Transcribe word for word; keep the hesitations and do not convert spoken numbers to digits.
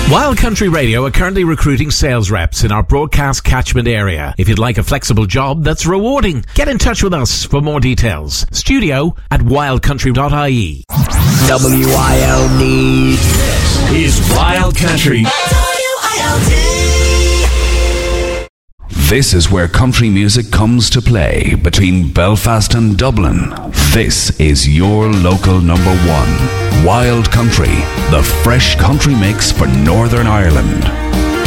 Wild Country Radio are currently recruiting sales reps in our broadcast catchment area. If you'd like a flexible job that's rewarding, get in touch with us for more details. Studio at wild country dot I E. W I L D. This is Wild Country. W I L D. This is where country music comes to play between Belfast and Dublin. This is your local number one. Wild Country, the fresh country mix for Northern Ireland.